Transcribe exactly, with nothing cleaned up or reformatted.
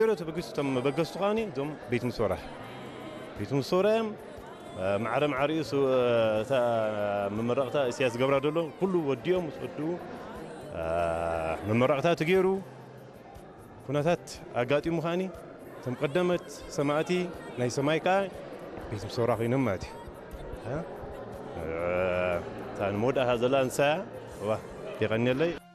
يروت بقص تم بقص تقاني دوم بيت مسورة بيت مسورة معرة معريس تا ممرقتها سياس قبر دلو كله وديهم وصدوا ممرقتها تجيروا كناتات أقاتي مخاني ثم قدمت سماعتي ناي سمايكا بيت مسورة في نماتي ها تان مودا هذا لانسا واه يغني لي